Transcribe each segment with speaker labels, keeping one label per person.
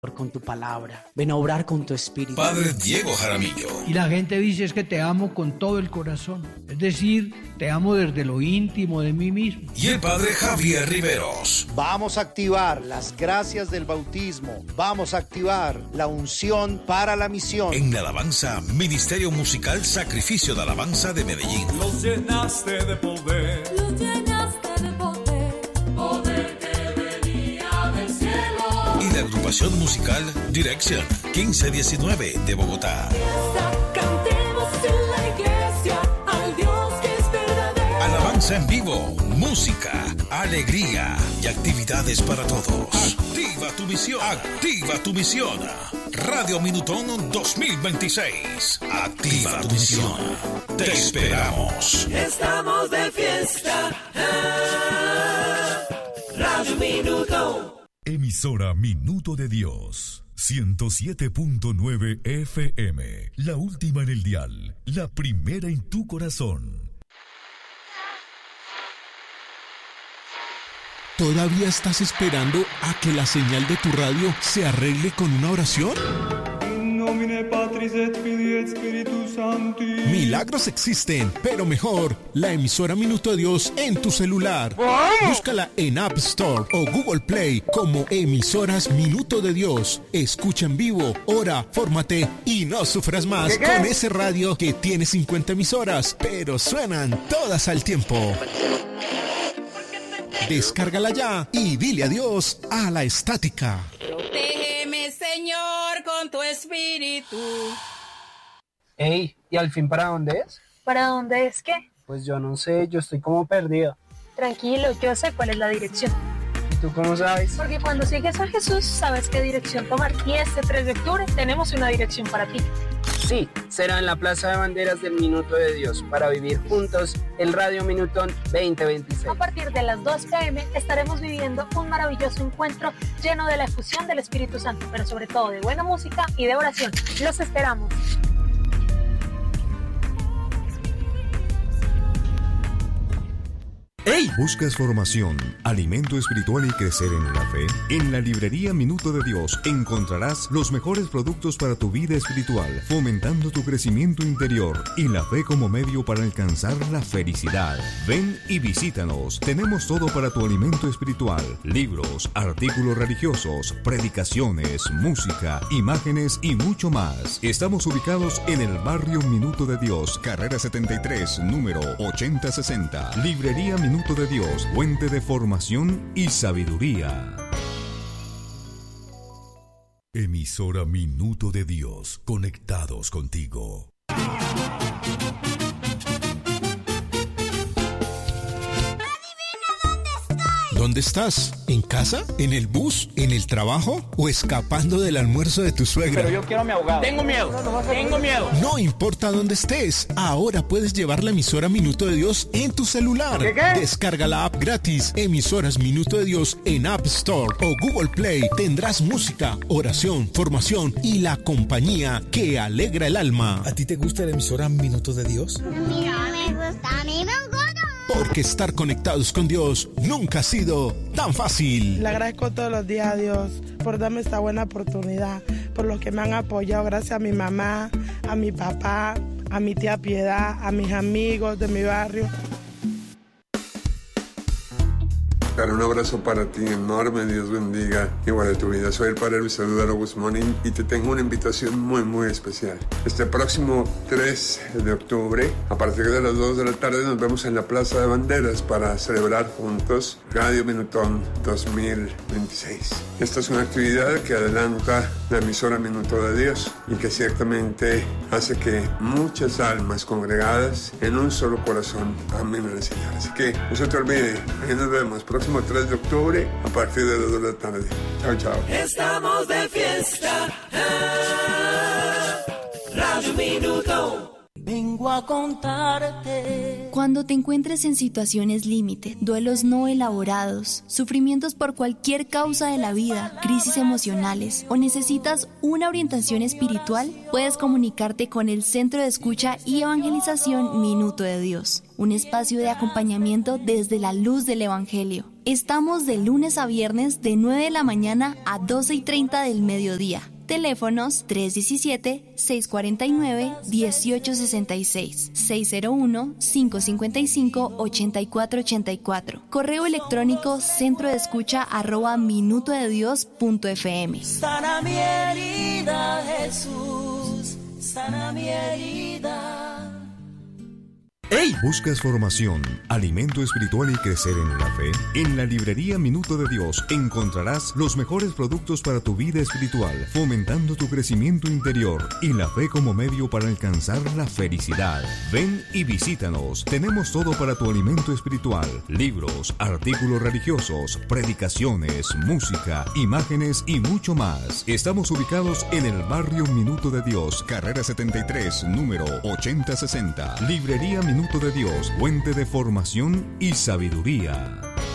Speaker 1: con tu palabra, ven a obrar con tu espíritu.
Speaker 2: Padre Diego Jaramillo.
Speaker 3: Y la gente dice es que te amo con todo el corazón, es decir, te amo desde lo íntimo de mí mismo.
Speaker 2: Y el Padre Javier Riveros.
Speaker 4: Vamos a activar las gracias del bautismo, vamos a activar la unción para la misión.
Speaker 2: En la alabanza, Ministerio Musical Sacrificio de Alabanza de Medellín.
Speaker 5: Los llenaste de poder.
Speaker 6: Los llenaste de poder.
Speaker 5: Poder que venía del cielo.
Speaker 2: Y la agrupación musical Direction 1519 de Bogotá.
Speaker 6: Cantemos en la iglesia al Dios que es verdadero.
Speaker 2: Alabanza en vivo, música, alegría y actividades para todos. Activa tu misión. Activa tu misión. Radio Minutón 2026. Activa tu misión. Te esperamos.
Speaker 5: Estamos de fiesta. Radio Minutón.
Speaker 7: Emisora Minuto de Dios, 107.9 FM, la última en el dial, la primera en tu corazón.
Speaker 8: ¿Todavía estás esperando a que la señal de tu radio se arregle con una oración? Milagros existen, pero mejor, la emisora Minuto de Dios en tu celular. Búscala en App Store o Google Play como Emisoras Minuto de Dios. Escucha en vivo, ora, fórmate y no sufras más con ese radio que tiene 50 emisoras, pero suenan todas al tiempo. Descárgala ya y dile adiós a la estática.
Speaker 9: Protégeme, Señor, con tu espíritu.
Speaker 10: Ey, ¿y al fin para dónde es?
Speaker 11: ¿Para dónde es qué?
Speaker 10: Pues yo no sé, yo estoy como perdido.
Speaker 11: Tranquilo, yo sé cuál es la dirección.
Speaker 10: ¿Y tú cómo sabes?
Speaker 11: Porque cuando sigues a Jesús, sabes qué dirección tomar. Y este 3 de octubre tenemos una dirección para ti.
Speaker 10: Sí, será en la Plaza de Banderas del Minuto de Dios para vivir juntos el Radio Minutón 2026.
Speaker 11: A partir de las 2 p.m. estaremos viviendo un maravilloso encuentro lleno de la efusión del Espíritu Santo, pero sobre todo de buena música y de oración. Los esperamos.
Speaker 12: ¡Hey! ¿Buscas formación, alimento espiritual y crecer en la fe? En la librería Minuto de Dios encontrarás los mejores productos para tu vida espiritual, fomentando tu crecimiento interior y la fe como medio para alcanzar la felicidad. Ven y visítanos. Tenemos todo para tu alimento espiritual: libros, artículos religiosos, predicaciones, música, imágenes y mucho más. Estamos ubicados en el barrio Minuto de Dios, carrera 73, número 8060. Librería Minuto de Dios, fuente de formación y sabiduría.
Speaker 7: Emisora Minuto de Dios, conectados contigo.
Speaker 8: ¿Dónde estás? ¿En casa? ¿En el bus? ¿En el trabajo? ¿O escapando del almuerzo de tu suegra?
Speaker 10: Pero yo quiero a mi abogado.
Speaker 9: Tengo miedo.
Speaker 8: No importa dónde estés, ahora puedes llevar la emisora Minuto de Dios en tu celular.
Speaker 10: ¿Qué?
Speaker 8: Descarga la app gratis, Emisoras Minuto de Dios en App Store o Google Play. Tendrás música, oración, formación y la compañía que alegra el alma.
Speaker 13: ¿A ti te gusta la emisora Minuto de Dios?
Speaker 14: Mira, me gusta, a mí me gusta.
Speaker 8: Porque estar conectados con Dios nunca ha sido tan fácil.
Speaker 15: Le agradezco todos los días a Dios por darme esta buena oportunidad, por los que me han apoyado, gracias a mi mamá, a mi papá, a mi tía Piedad, a mis amigos de mi barrio.
Speaker 16: Un abrazo para ti enorme, Dios bendiga igual de tu vida. Soy el padre Luis Eduardo Guzmán y te tengo una invitación muy especial. Este próximo 3 de octubre, a partir de las 2 de la tarde, nos vemos en la Plaza de Banderas para celebrar juntos Radio Minutón 2026. Esta es una actividad que adelanta la emisora Minuto de Dios y que ciertamente hace que muchas almas congregadas en un solo corazón amen al Señor. Así que no se te olvide, ahí nos vemos próximo 3 de octubre a partir de las 2 de la tarde. Chao.
Speaker 5: Estamos de fiesta. Radio Minuto.
Speaker 6: Vengo a contarte.
Speaker 17: Cuando te encuentres en situaciones límite, duelos no elaborados, sufrimientos por cualquier causa de la vida, crisis emocionales o necesitas una orientación espiritual, puedes comunicarte con el Centro de Escucha y Evangelización Minuto de Dios, un espacio de acompañamiento desde la luz del Evangelio. Estamos de lunes a viernes de 9 de la mañana a 12:30 del mediodía. Teléfonos 317-649-1866, 601-555-8484. Correo electrónico centrodeescucha@minutodedios.fm.
Speaker 6: Sana mi herida, Jesús, sana mi herida.
Speaker 12: ¡Hey! ¿Buscas formación, alimento espiritual y crecer en la fe? En la librería Minuto de Dios encontrarás los mejores productos para tu vida espiritual, fomentando tu crecimiento interior y la fe como medio para alcanzar la felicidad. Ven y visítanos. Tenemos todo para tu alimento espiritual: libros, artículos religiosos, predicaciones, música, imágenes y mucho más. Estamos ubicados en el barrio Minuto de Dios, carrera 73, número 8060. Librería Minuto de Dios, fuente de formación y sabiduría.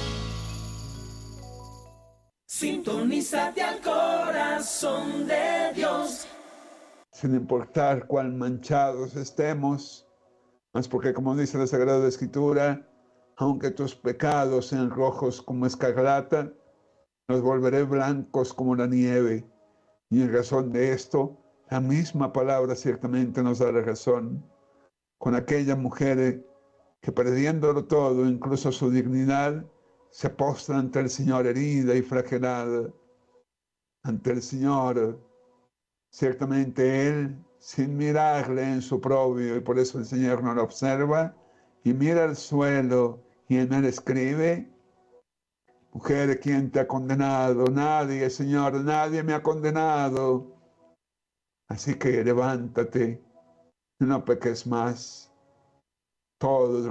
Speaker 6: Sintonízate al corazón de Dios.
Speaker 16: Sin importar cuán manchados estemos, mas porque, como dice la Sagrada Escritura, aunque tus pecados sean rojos como escarlata, los volveré blancos como la nieve. Y en razón de esto, la misma palabra ciertamente nos da la razón. Con aquella mujer que, perdiéndolo todo, incluso su dignidad, se postra ante el Señor herida y flagelada. Ante el Señor, ciertamente Él, sin mirarle en su oprobio, y por eso el Señor no lo observa, y mira al suelo, y en él escribe: mujer, ¿quién te ha condenado? Nadie, Señor, nadie me ha condenado. Así que levántate, no peques más. Todos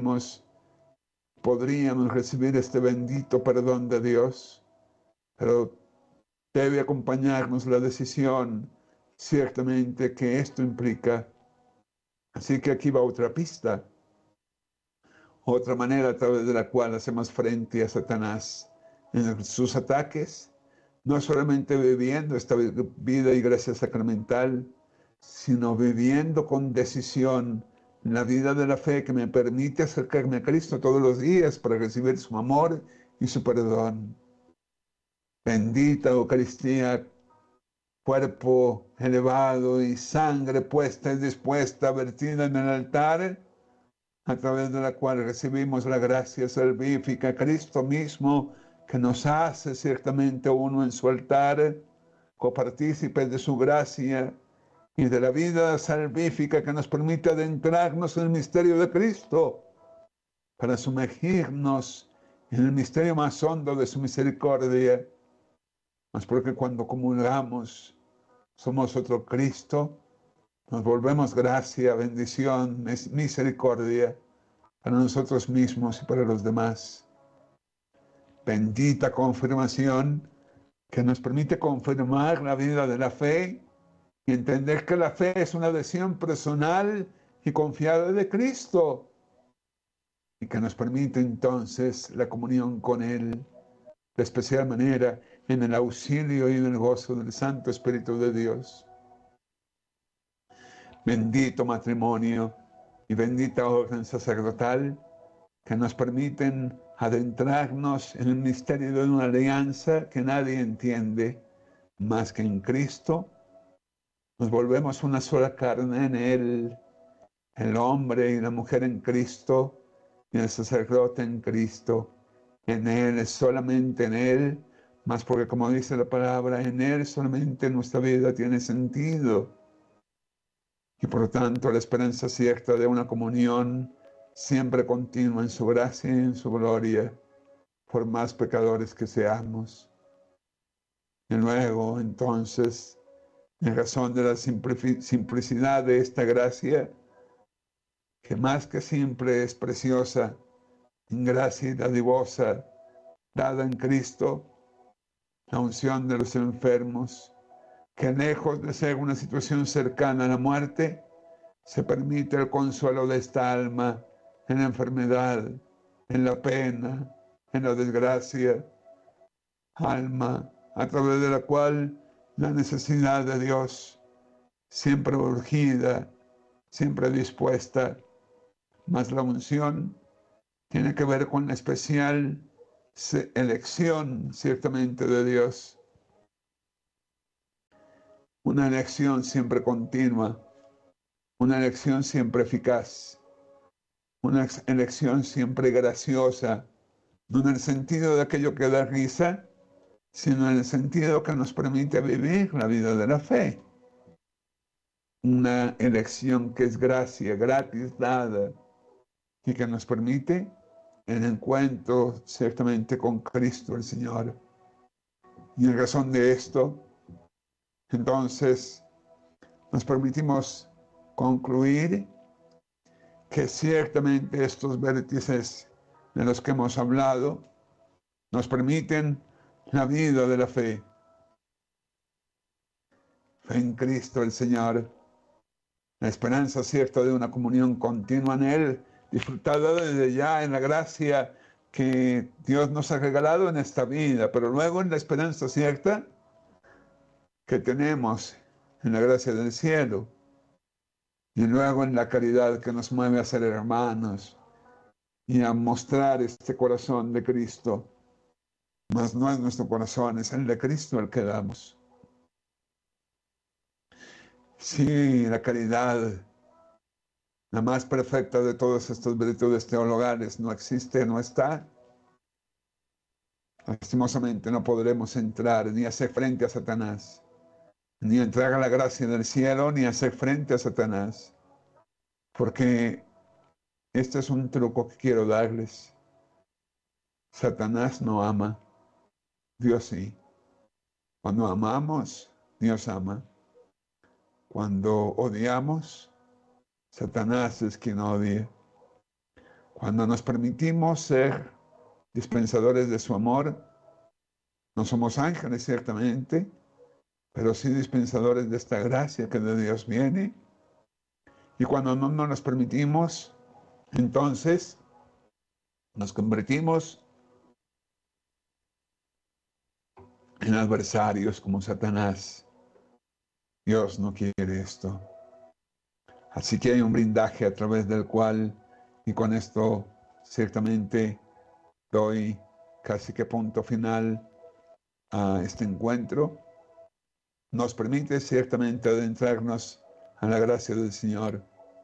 Speaker 16: podríamos recibir este bendito perdón de Dios, pero debe acompañarnos la decisión, ciertamente, que esto implica. Así que aquí va otra pista, otra manera a través de la cual hacemos frente a Satanás en sus ataques, no solamente viviendo esta vida y gracia sacramental, sino viviendo con decisión la vida de la fe que me permite acercarme a Cristo todos los días para recibir su amor y su perdón. Bendita Eucaristía, cuerpo elevado y sangre puesta y dispuesta, vertida en el altar, a través de la cual recibimos la gracia salvífica, Cristo mismo, que nos hace ciertamente uno en su altar, copartícipes de su gracia y de la vida salvífica que nos permite adentrarnos en el misterio de Cristo para sumergirnos en el misterio más hondo de su misericordia. Mas porque cuando comulgamos somos otro Cristo, nos volvemos gracia, bendición, misericordia para nosotros mismos y para los demás. Bendita confirmación que nos permite confirmar la vida de la fe y entender que la fe es una adhesión personal y confiada de Cristo, y que nos permite entonces la comunión con Él de especial manera en el auxilio y en el gozo del Santo Espíritu de Dios. Bendito matrimonio y bendita orden sacerdotal que nos permiten adentrarnos en el misterio de una alianza que nadie entiende más que en Cristo. Nos volvemos una sola carne en Él, el hombre y la mujer en Cristo, y el sacerdote en Cristo. En Él, solamente en Él, más porque, como dice la palabra, en Él solamente nuestra vida tiene sentido. Y por lo tanto, la esperanza cierta de una comunión siempre continua en su gracia y en su gloria, por más pecadores que seamos. Y luego, entonces, en razón de la simplicidad de esta gracia, que más que simple es preciosa, en gracia y dadivosa, dada en Cristo, la unción de los enfermos, que lejos de ser una situación cercana a la muerte, se permite el consuelo de esta alma en la enfermedad, en la pena, en la desgracia, alma a través de la cual la necesidad de Dios, siempre urgida, siempre dispuesta, mas la unción tiene que ver con la especial elección ciertamente de Dios. Una elección siempre continua, una elección siempre eficaz, una elección siempre graciosa, no en el sentido de aquello que da risa, sino en el sentido que nos permite vivir la vida de la fe. Una elección que es gracia, gratis dada, y que nos permite el encuentro ciertamente con Cristo el Señor. Y en razón de esto, entonces, nos permitimos concluir que ciertamente estos vértices de los que hemos hablado nos permiten la vida de la fe. Fe en Cristo el Señor, la esperanza cierta de una comunión continua en Él, disfrutada desde ya en la gracia que Dios nos ha regalado en esta vida, pero luego en la esperanza cierta que tenemos en la gracia del cielo, y luego en la caridad que nos mueve a ser hermanos y a mostrar este corazón de Cristo. Mas no es nuestro corazón, es el de Cristo el que damos. Sí, la caridad, la más perfecta de todas estas virtudes teologales, no existe, no está. Lastimosamente no podremos entrar ni hacer frente a Satanás, ni entrar a la gracia del cielo, ni hacer frente a Satanás. Porque este es un truco que quiero darles. Satanás no ama, Dios sí. Cuando amamos, Dios ama. Cuando odiamos, Satanás es quien odia. Cuando nos permitimos ser dispensadores de su amor, no somos ángeles ciertamente, pero sí dispensadores de esta gracia que de Dios viene. Y cuando no nos permitimos, entonces nos convertimos en adversarios como Satanás. Dios no quiere esto. Así que hay un blindaje a través del cual, y con esto ciertamente doy casi que punto final a este encuentro, nos permite ciertamente adentrarnos a la gracia del Señor,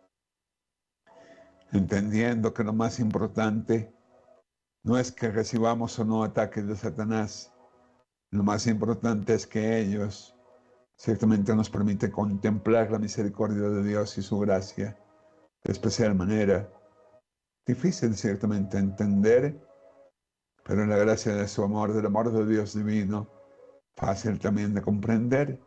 Speaker 16: entendiendo que lo más importante no es que recibamos o no ataques de Satanás, lo más importante es que ellos ciertamente nos permiten contemplar la misericordia de Dios y su gracia de especial manera. Difícil ciertamente entender, pero en la gracia de su amor, del amor de Dios divino, fácil también de comprender.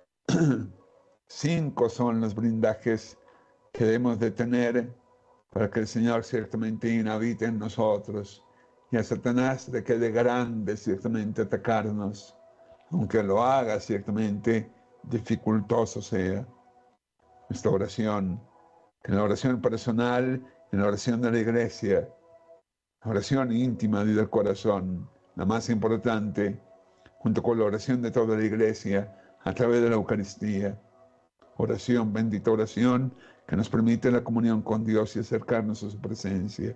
Speaker 16: 5 son los blindajes que debemos de tener para que el Señor ciertamente inhabite en nosotros y a Satanás le quede grande ciertamente atacarnos, aunque lo haga ciertamente dificultoso sea. Nuestra oración, en la oración personal, en la oración de la iglesia, la oración íntima y del corazón, la más importante, junto con la oración de toda la iglesia, a través de la Eucaristía. Oración, bendita oración, que nos permite la comunión con Dios y acercarnos a su presencia.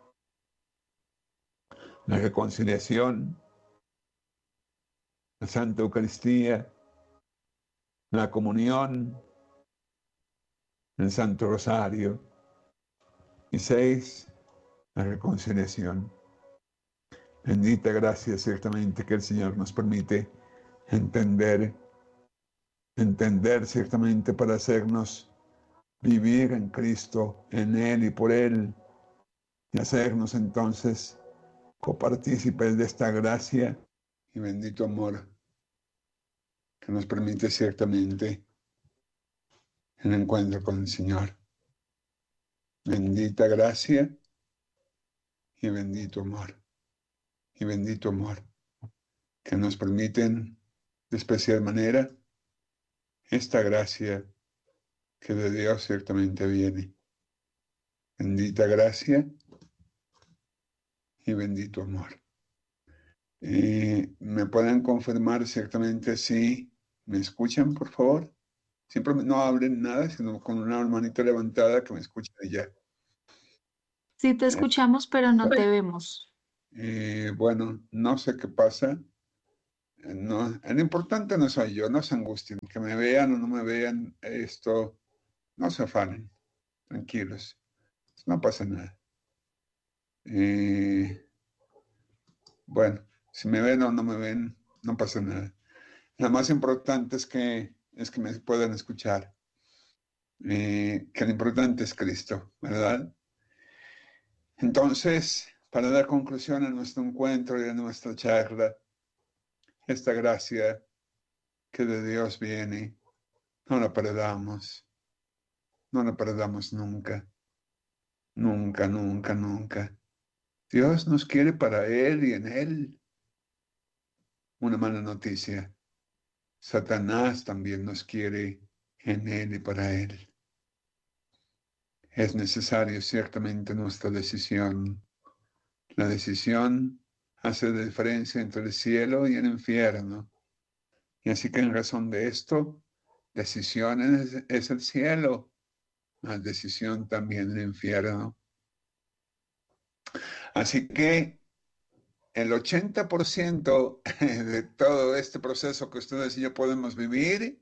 Speaker 16: La reconciliación, la Santa Eucaristía, la comunión, el Santo Rosario. Y 6, la reconciliación. Bendita gracia ciertamente que el Señor nos permite entender ciertamente para hacernos vivir en Cristo, en Él y por Él, y hacernos entonces copartícipes de esta gracia y bendito amor que nos permite ciertamente el encuentro con el Señor. Bendita gracia y bendito amor que nos permiten de especial manera esta gracia que de Dios ciertamente viene. Bendita gracia y bendito amor. ¿Me pueden confirmar ciertamente si me escuchan, por favor? Siempre no hablen nada, sino con una manita levantada que me escuchen allá.
Speaker 18: Sí te escuchamos, pero no te vemos.
Speaker 16: Bueno, no sé qué pasa. No, lo importante no soy yo, no se angustien. Que me vean o no me vean, esto, no se afanen. Tranquilos. No pasa nada. Bueno, si me ven o no me ven, no pasa nada. Lo más importante es que me puedan escuchar. Que lo importante es Cristo, ¿verdad? Entonces, para dar conclusión a nuestro encuentro y a nuestra charla, esta gracia que de Dios viene, no la perdamos nunca, nunca, nunca, nunca. Dios nos quiere para Él y en Él. Una mala noticia, Satanás también nos quiere en Él y para Él. Es necesario ciertamente nuestra decisión. La decisión hace la diferencia entre el cielo y el infierno. Y así que en razón de esto, decisión es el cielo, más decisión también el infierno. Así que el 80% de todo este proceso que ustedes y yo podemos vivir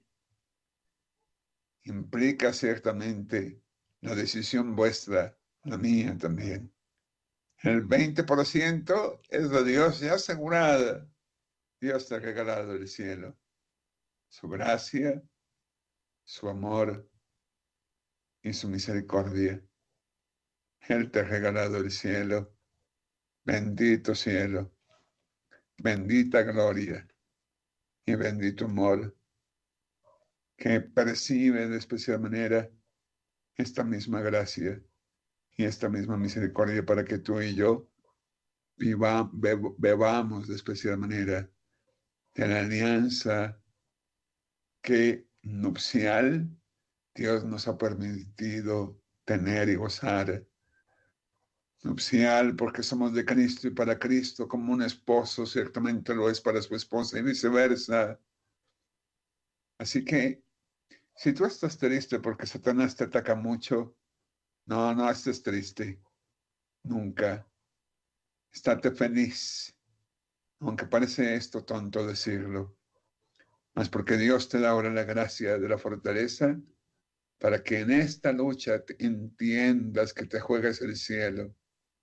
Speaker 16: implica ciertamente la decisión vuestra, la mía también. El 20% es de Dios ya asegurada. Dios te ha regalado el cielo, su gracia, su amor y su misericordia. Él te ha regalado el cielo. Bendito cielo, bendita gloria y bendito amor que percibe de especial manera esta misma gracia y esta misma misericordia para que tú y yo bebamos de especial manera de la alianza que nupcial Dios nos ha permitido tener y gozar. Nupcial porque somos de Cristo y para Cristo, como un esposo ciertamente lo es para su esposa y viceversa. Así que si tú estás triste porque Satanás te ataca mucho, no estés triste, nunca. Estate feliz, aunque parece esto tonto decirlo, mas porque Dios te da ahora la gracia de la fortaleza para que en esta lucha entiendas que te juegas el cielo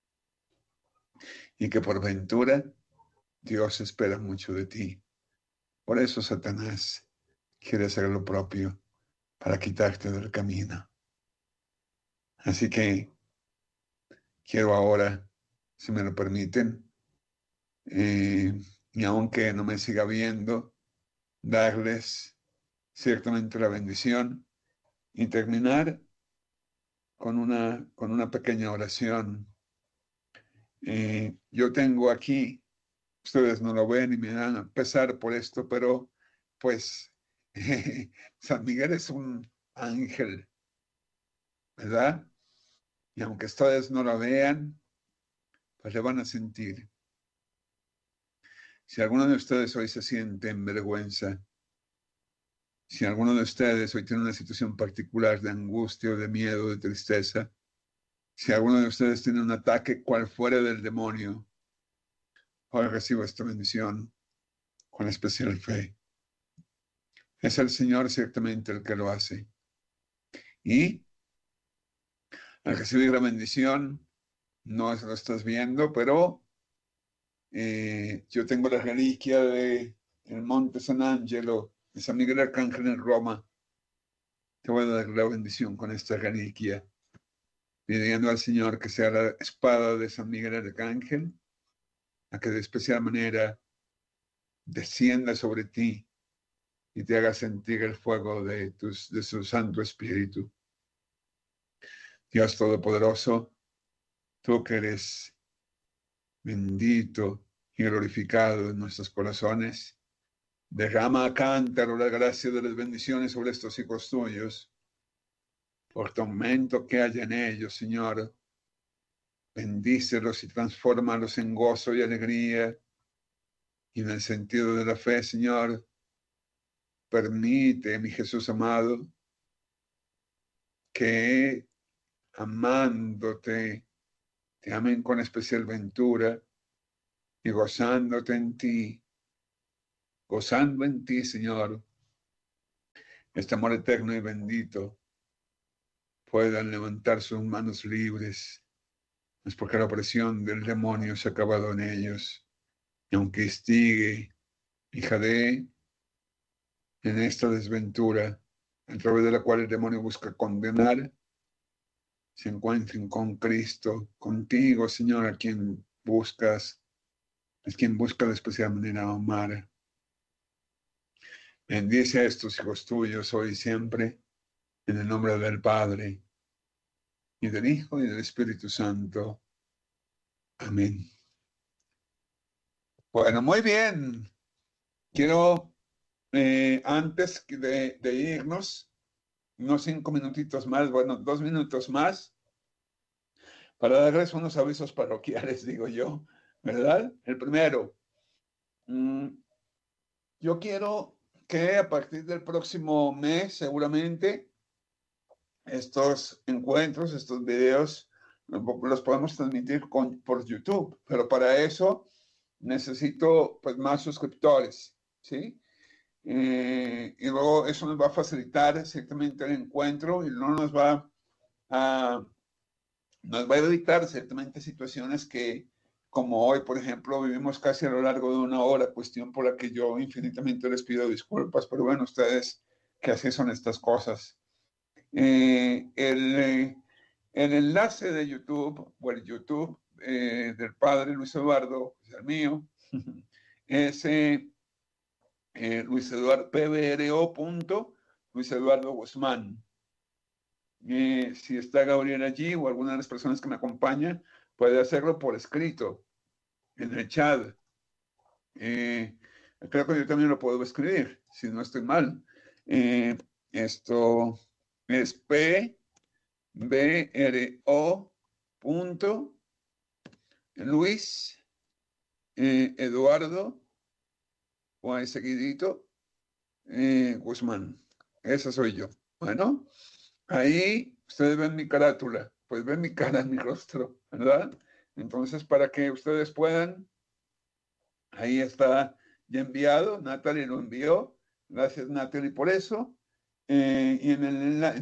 Speaker 16: y que por ventura Dios espera mucho de ti. Por eso Satanás quiere hacer lo propio para quitarte del camino. Así que quiero ahora, si me lo permiten, y aunque no me siga viendo, darles ciertamente la bendición y terminar con una pequeña oración. Yo tengo aquí, ustedes no lo ven y me dan a pesar por esto, pero pues San Miguel es un ángel, ¿verdad? Y aunque ustedes no lo vean, pues le van a sentir. Si alguno de ustedes hoy se siente en vergüenza, si alguno de ustedes hoy tiene una situación particular de angustia o de miedo, de tristeza, si alguno de ustedes tiene un ataque cual fuera del demonio, hoy recibo esta bendición con especial fe. Es el Señor ciertamente el que lo hace. Y al recibir la bendición, no lo estás viendo, pero yo tengo la reliquia del Monte San Angelo, de San Miguel Arcángel en Roma. Te voy a dar la bendición con esta reliquia, pidiendo al Señor que sea la espada de San Miguel Arcángel, a que de especial manera descienda sobre ti y te haga sentir el fuego de su Santo Espíritu. Dios Todopoderoso, tú que eres bendito y glorificado en nuestros corazones, derrama a cántaro la gracia de las bendiciones sobre estos hijos tuyos. Por tormento que haya en ellos, Señor, bendícelos y transfórmalos en gozo y alegría. Y en el sentido de la fe, Señor, permite, mi Jesús amado, que amándote, te amen con especial ventura y gozando en ti, Señor, este amor eterno y bendito, puedan levantar sus manos libres. Es porque la opresión del demonio se ha acabado en ellos. Y aunque instigue y jadee en esta desventura, a través de la cual el demonio busca condenar, se encuentren con Cristo, contigo, Señor, a quien buscas, es quien busca de especial manera amar. Bendice a estos hijos tuyos hoy y siempre, en el nombre del Padre, y del Hijo, y del Espíritu Santo. Amén. Bueno, muy bien. Quiero, antes de irnos, unos 5 minutitos más, bueno, 2 minutos más, para darles unos avisos parroquiales, digo yo, ¿verdad? El primero, yo quiero que a partir del próximo mes, seguramente, estos encuentros, estos videos, los podemos transmitir por YouTube, pero para eso necesito pues más suscriptores, ¿sí? Y luego eso nos va a facilitar ciertamente el encuentro y no nos va a evitar ciertamente situaciones que, como hoy, por ejemplo, vivimos casi a lo largo de 1 hora, cuestión por la que yo infinitamente les pido disculpas, pero bueno, ustedes que así son estas cosas. El enlace de YouTube, o el YouTube del padre Luis Eduardo, es el mío, es Luis Eduardo Guzmán. Si está Gabriel allí o alguna de las personas que me acompañan, puede hacerlo por escrito, en el chat. Creo que yo también lo puedo escribir, si no estoy mal. Esto es PBRO.Luis Eduardo, o ahí seguidito, Guzmán. Esa soy yo. Bueno, ahí ustedes ven mi carátula, pues ven mi cara, mi rostro, ¿verdad? Entonces, para que ustedes puedan, ahí está ya enviado, Natalie lo envió, gracias Natalie por eso. Y en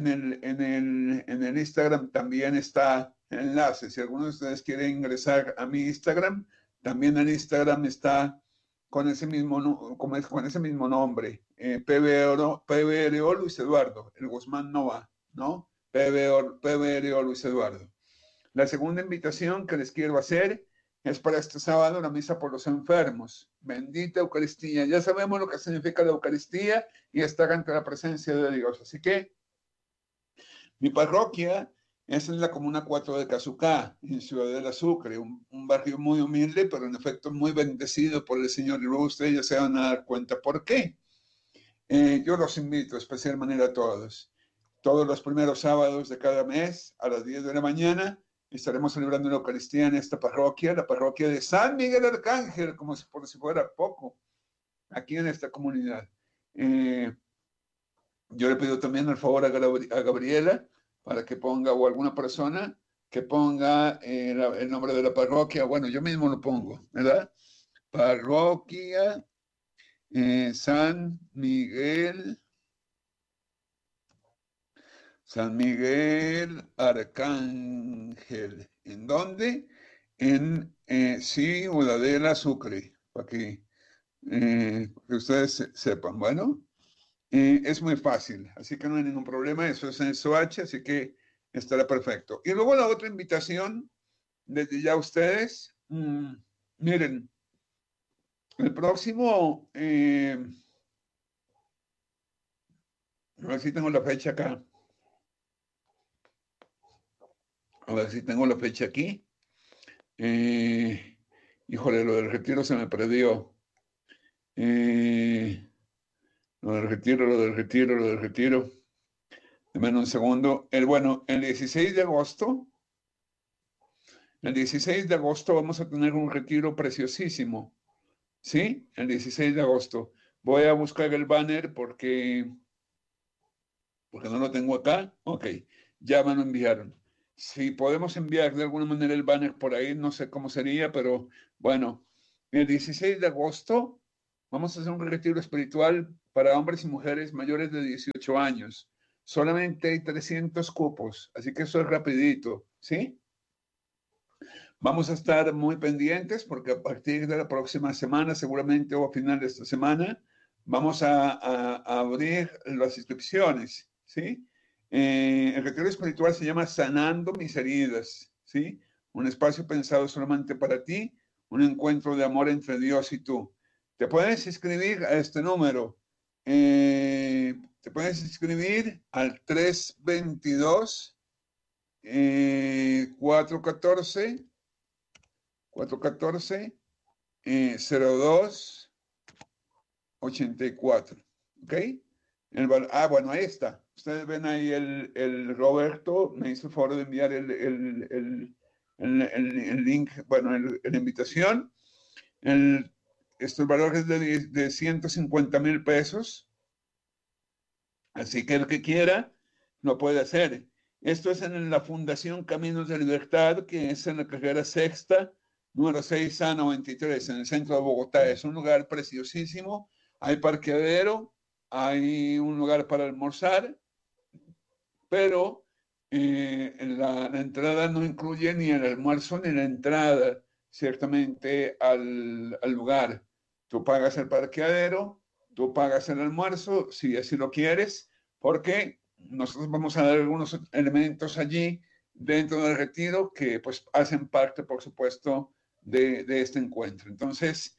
Speaker 16: el Instagram también está el enlace. Si alguno de ustedes quiere ingresar a mi Instagram, también el Instagram está con ese mismo nombre, PBRO Luis Eduardo. El Guzmán no va, ¿no? PBRO Luis Eduardo. La segunda invitación que les quiero hacer es para este sábado, la misa por los enfermos. Bendita Eucaristía. Ya sabemos lo que significa la Eucaristía y estar ante la presencia de Dios. Así que mi parroquia es en la Comuna 4 de Cazucá, en Ciudadela Sucre, un barrio muy humilde, pero en efecto muy bendecido por el Señor. Y luego ustedes ya se van a dar cuenta por qué. Yo los invito de especial manera a todos. Todos los primeros sábados de cada mes, a las 10 de la mañana, estaremos celebrando la Eucaristía en esta parroquia, la parroquia de San Miguel Arcángel, como si fuera poco, aquí en esta comunidad. Yo le pido también el favor a Gabriela para que ponga, o alguna persona que ponga el nombre de la parroquia. Bueno, yo mismo lo pongo, ¿verdad? Parroquia San Miguel Arcángel. ¿En dónde? En Ciudadela Sucre, para que ustedes sepan. Bueno, es muy fácil, así que no hay ningún problema. Eso es en SOH, así que estará perfecto. Y luego la otra invitación, desde ya ustedes, miren, el próximo, a ver si tengo la fecha acá. A ver si tengo la fecha aquí. Híjole, lo del retiro se me perdió. Lo del retiro. Deme un segundo. El 16 de agosto. El 16 de agosto vamos a tener un retiro preciosísimo. ¿Sí? El 16 de agosto. Voy a buscar el banner porque no lo tengo acá. Ok, ya me lo enviaron. Si podemos enviar de alguna manera el banner por ahí, no sé cómo sería, pero bueno, El 16 de agosto vamos a hacer un retiro espiritual para hombres y mujeres mayores de 18 años. Solamente hay 300 cupos, así que eso es rapidito, ¿sí? Vamos a estar muy pendientes porque a partir de la próxima semana, seguramente o a final de esta semana, vamos a abrir las inscripciones, ¿sí? El retiro espiritual se llama Sanando Mis Heridas, ¿sí? Un espacio pensado solamente para ti, un encuentro de amor entre Dios y tú. Te puedes inscribir a este número. Te puedes inscribir al 322 414 0284, ¿ok? Bueno, ahí está. Ustedes ven ahí el Roberto me hizo el favor de enviar el link, bueno, la invitación. El valor es de 150,000 pesos. Así que el que quiera lo puede hacer. Esto es en la Fundación Caminos de Libertad, que es en la carrera sexta, número 6A93, en el centro de Bogotá. Es un lugar preciosísimo. Hay parqueadero, hay un lugar para almorzar, pero la entrada no incluye ni el almuerzo ni la entrada, ciertamente, al lugar. Tú pagas el parqueadero, tú pagas el almuerzo, si así lo quieres, porque nosotros vamos a dar algunos elementos allí dentro del retiro que pues hacen parte, por supuesto, de este encuentro. Entonces,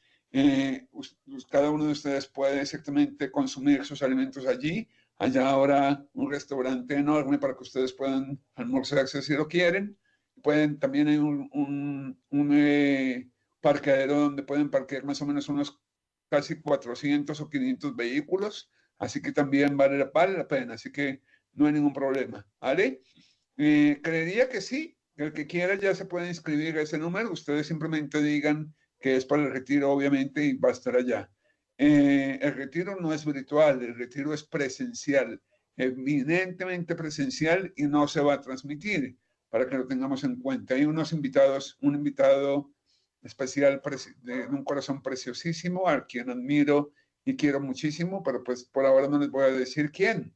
Speaker 16: cada uno de ustedes puede exactamente consumir sus alimentos allí. Allá ahora un restaurante enorme para que ustedes puedan almorzar si así lo quieren. También hay un parqueadero donde pueden parquear más o menos unos casi 400 o 500 vehículos. Así que también vale la pena. Así que no hay ningún problema. ¿Vale? Creería que sí. El que quiera ya se puede inscribir a ese número. Ustedes simplemente digan que es para el retiro, obviamente, y va a estar allá. El retiro no es virtual, el retiro es presencial, evidentemente presencial, y no se va a transmitir, para que lo tengamos en cuenta. Hay un invitado especial de un corazón preciosísimo, a quien admiro y quiero muchísimo, pero pues por ahora no les voy a decir quién.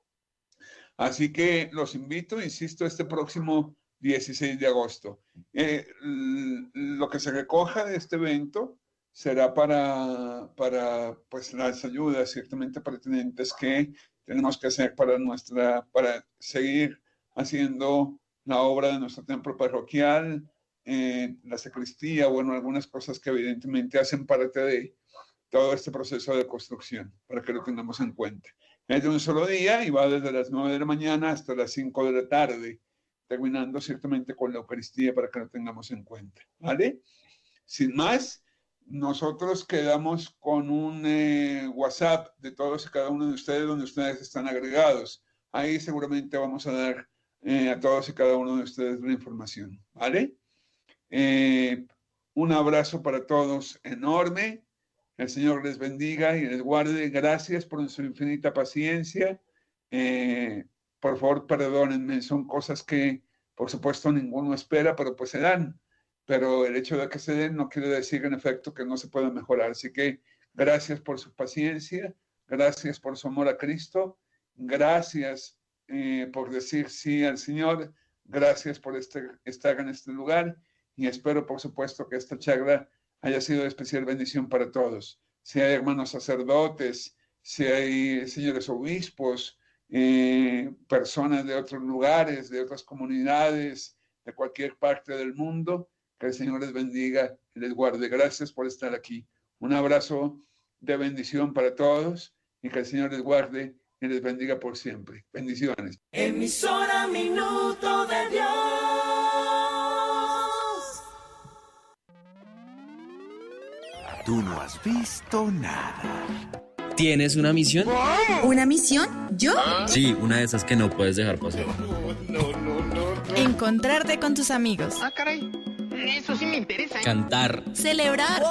Speaker 16: Así que los invito, insisto, este próximo 16 de agosto. Lo que se recoja de este evento será para pues las ayudas ciertamente pertinentes que tenemos que hacer para seguir haciendo la obra de nuestro templo parroquial, la sacristía, bueno, algunas cosas que evidentemente hacen parte de todo este proceso de construcción, para que lo tengamos en cuenta. Es de un solo día y va desde las 9 de la mañana hasta las 5 de la tarde, terminando ciertamente con la Eucaristía, para que lo tengamos en cuenta, ¿vale? Sin más, nosotros quedamos con un WhatsApp de todos y cada uno de ustedes, donde ustedes están agregados. Ahí seguramente vamos a dar a todos y cada uno de ustedes la información, ¿vale? Un abrazo para todos enorme. El Señor les bendiga y les guarde. Gracias por su infinita paciencia. Por favor, perdónenme. Son cosas que, por supuesto, ninguno espera, pero pues se dan. Pero el hecho de que se den no quiere decir, en efecto, que no se pueda mejorar. Así que gracias por su paciencia, gracias por su amor a Cristo, gracias por decir sí al Señor, gracias por estar en este lugar, y espero, por supuesto, que esta charla haya sido de especial bendición para todos. Si hay hermanos sacerdotes, si hay señores obispos, personas de otros lugares, de otras comunidades, de cualquier parte del mundo, que el Señor les bendiga y les guarde. Gracias por estar aquí. Un abrazo de bendición para todos y que el Señor les guarde y les bendiga por siempre. Bendiciones.
Speaker 6: Emisora Minuto de Dios.
Speaker 18: Tú no has visto nada.
Speaker 19: ¿Tienes una misión?
Speaker 20: ¿Una misión? ¿Yo?
Speaker 19: Sí, una de esas que no puedes dejar pasar.
Speaker 20: No.
Speaker 21: Encontrarte con tus amigos.
Speaker 22: Ah, caray. Eso sí me interesa.
Speaker 19: Cantar.
Speaker 21: Celebrar.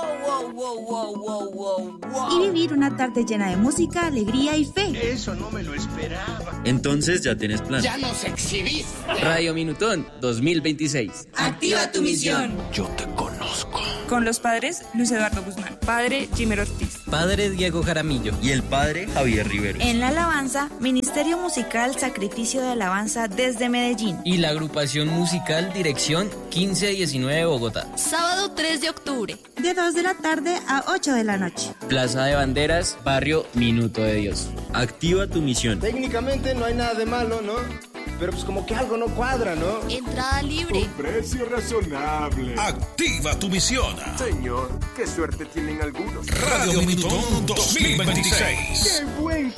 Speaker 20: Y vivir una tarde llena de música, alegría y fe.
Speaker 22: Eso no me lo esperaba.
Speaker 19: Entonces ya tienes plan.
Speaker 22: ¡Ya nos exhibiste!
Speaker 19: Radio Minutón 2026.
Speaker 21: Activa tu misión.
Speaker 18: Yo te conozco.
Speaker 1: Con los padres Luis Eduardo Guzmán, padre Jimmer Ortiz,
Speaker 3: padre Diego Jaramillo
Speaker 19: y el padre Javier Rivero.
Speaker 20: En la alabanza, Ministerio Musical Sacrificio de Alabanza desde Medellín.
Speaker 3: Y la agrupación musical Dirección 1519 Bogotá.
Speaker 17: Sábado 3 de octubre.
Speaker 20: De 2 de la tarde a 8 de la noche.
Speaker 3: Plaza de Banderas, barrio Minuto de Dios.
Speaker 19: Activa tu misión.
Speaker 23: Técnicamente no hay nada de malo, ¿no? Pero pues como que algo no cuadra, ¿no?
Speaker 17: Entrada libre.
Speaker 24: Con precio razonable.
Speaker 2: Activa tu misión.
Speaker 24: Señor, qué suerte tienen algunos.
Speaker 2: Radio Minutón 2026.
Speaker 24: ¡Qué buen